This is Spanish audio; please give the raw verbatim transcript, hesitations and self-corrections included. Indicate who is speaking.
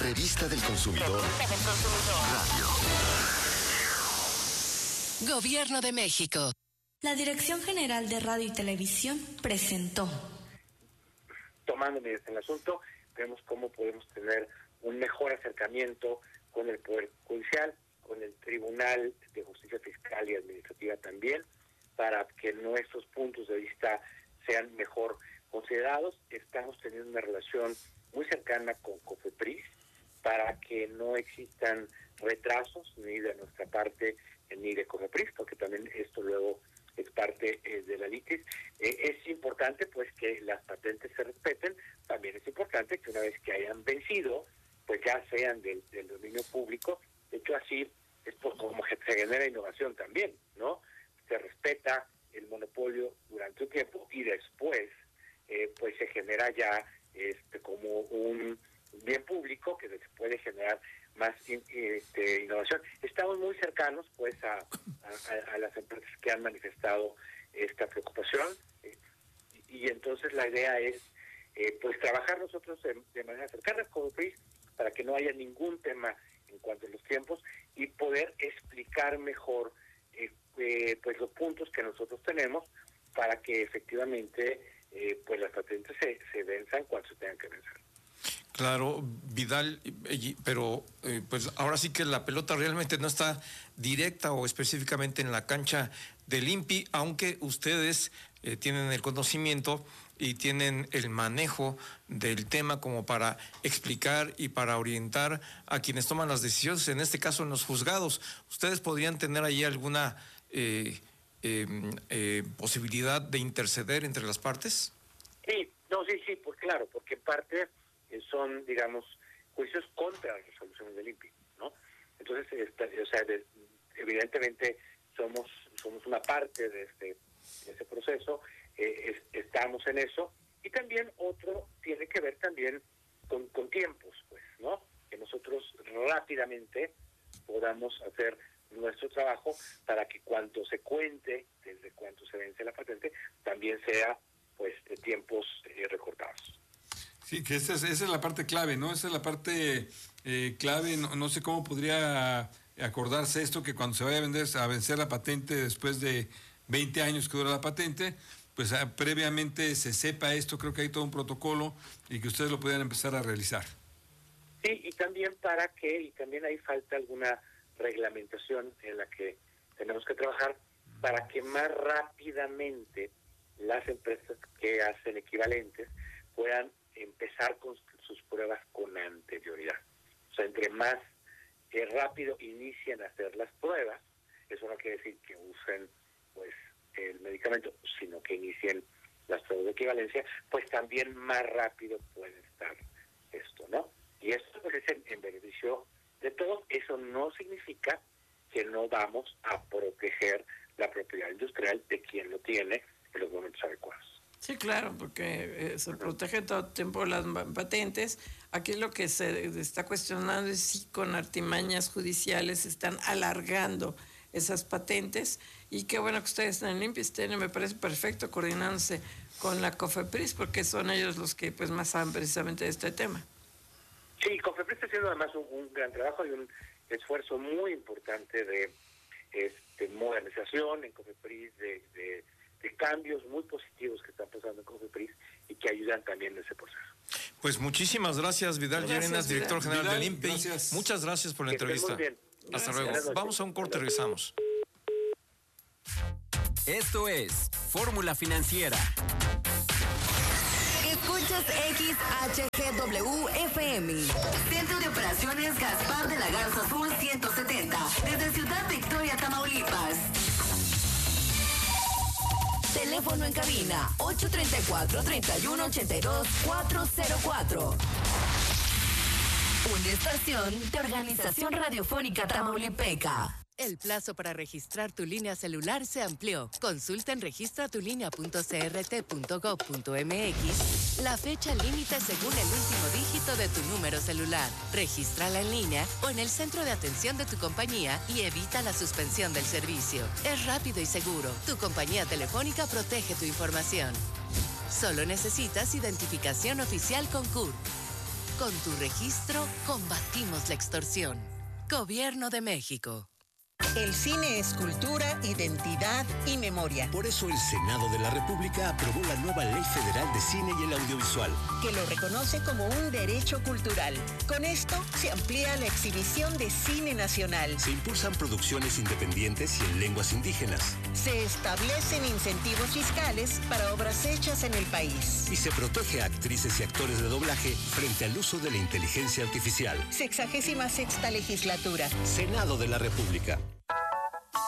Speaker 1: Revista del Consumidor. Radio.
Speaker 2: Gobierno de México.
Speaker 3: La Dirección General de Radio y Televisión presentó.
Speaker 4: Tomando medidas en el asunto, vemos cómo podemos tener un mejor acercamiento con el Poder Judicial, con el Tribunal de Justicia Fiscal y Administrativa también, para que nuestros puntos de vista sean mejor considerados. Estamos teniendo una relación muy cercana con COFEPRIS para que no existan retrasos ni de nuestra parte ni de COFEPRIS, porque también esto luego es parte eh, de la litis. Eh, es importante pues que las patentes se respeten. También es importante que una vez que hayan vencido, pues ya sean del, del dominio público. De hecho, así es por como se genera innovación también, ¿no? Se respeta el monopolio durante un tiempo y después eh, pues se genera ya este como un bien público que se puede generar más in, este, innovación. Estamos muy cercanos pues a, a, a las empresas que han manifestado esta preocupación eh, y, y entonces la idea es eh, pues trabajar nosotros de, de manera cercana con COFEPRIS para que no haya ningún tema en cuanto a los tiempos y poder explicar mejor eh, eh, pues los puntos que nosotros tenemos para que efectivamente eh, pues las patentes se, se venzan cuando se tengan que vencer.
Speaker 5: Claro, Vidal, pero eh, pues ahora sí que la pelota realmente no está directa o específicamente en la cancha del I N P I, aunque ustedes eh, tienen el conocimiento y tienen el manejo del tema como para explicar y para orientar a quienes toman las decisiones, en este caso en los juzgados. ¿Ustedes podrían tener ahí alguna eh, eh, eh, posibilidad de interceder entre las partes?
Speaker 4: Sí, no, sí, sí, pues claro, porque en parte son, digamos, juicios contra las resoluciones del I N P I, ¿no? Entonces, esta, o sea, de, evidentemente somos somos una parte de este de ese proceso, eh, es, estamos en eso, y también otro tiene que ver también con, con tiempos, pues, ¿no? Que nosotros rápidamente podamos hacer nuestro trabajo para que cuanto se cuente, desde cuánto se vence la patente, también sea, pues, de tiempos eh, recortados.
Speaker 6: Sí, que esa es, esa es la parte clave, ¿no? Esa es la parte eh, clave. No, no sé cómo podría acordarse esto, que cuando se vaya a vender, a vencer la patente después de veinte años que dura la patente, pues ah, previamente se sepa esto. Creo que hay todo un protocolo y que ustedes lo puedan empezar a realizar.
Speaker 4: Sí, y también para que, y también ahí falta alguna reglamentación en la que tenemos que trabajar para que más rápidamente las empresas que hacen equivalentes puedan empezar con sus pruebas con anterioridad. O sea, entre más eh, rápido inician a hacer las pruebas, eso no quiere decir que usen pues el medicamento, sino que inicien las pruebas de equivalencia, pues también más rápido puede estar esto, ¿no? Y esto pues, es en, en beneficio de todos. Eso no significa que no vamos a proteger la propiedad industrial de quien lo tiene en los momentos adecuados.
Speaker 7: Sí, claro, porque eh, se protege todo el tiempo las patentes. Aquí lo que se está cuestionando es si con artimañas judiciales están alargando esas patentes. Y qué bueno que ustedes en el I N P I estén, me parece perfecto, coordinándose con la COFEPRIS, porque son ellos los que pues más saben precisamente de este tema.
Speaker 4: Sí, COFEPRIS está haciendo además un, un gran trabajo y un esfuerzo muy importante de este, modernización en COFEPRIS, de... de de cambios muy positivos que están pasando en COFEPRIS y que ayudan también en ese proceso.
Speaker 5: Pues muchísimas gracias, Vidal Llerenas, director general
Speaker 6: Vidal,
Speaker 5: del I N P I.
Speaker 6: Gracias.
Speaker 5: Muchas gracias por la
Speaker 4: que
Speaker 5: entrevista. Hasta
Speaker 7: Gracias.
Speaker 5: luego. Vamos a un corte, regresamos.
Speaker 8: Esto es Fórmula Financiera.
Speaker 2: Escuchas X H G W F M. Centro de Operaciones Gaspar de la Garza Sur ciento setenta. Desde Ciudad Victoria, Tamaulipas. Teléfono en cabina ocho tres cuatro, tres uno ocho dos, cuatro cero cuatro. Una estación de Organización Radiofónica Tamaulipeca. El plazo para registrar tu línea celular se amplió. Consulta en registra tu línea punto c r t punto gov punto m x la fecha límite según el último dígito de tu número celular. Regístrala en línea o en el centro de atención de tu compañía y evita la suspensión del servicio. Es rápido y seguro. Tu compañía telefónica protege tu información. Solo necesitas identificación oficial con C U R. Con tu registro, combatimos la extorsión. Gobierno de México.
Speaker 9: El cine es cultura, identidad y memoria.
Speaker 1: Por eso el Senado de la República aprobó la nueva Ley Federal de Cine y el Audiovisual,
Speaker 9: que lo reconoce como un derecho cultural. Con esto se amplía la exhibición de cine nacional.
Speaker 1: Se impulsan producciones independientes y en lenguas indígenas.
Speaker 9: Se establecen incentivos fiscales para obras hechas en el país.
Speaker 1: Y se protege a actrices y actores de doblaje frente al uso de la inteligencia artificial.
Speaker 9: Sexagésima sexta legislatura.
Speaker 1: Senado de la República.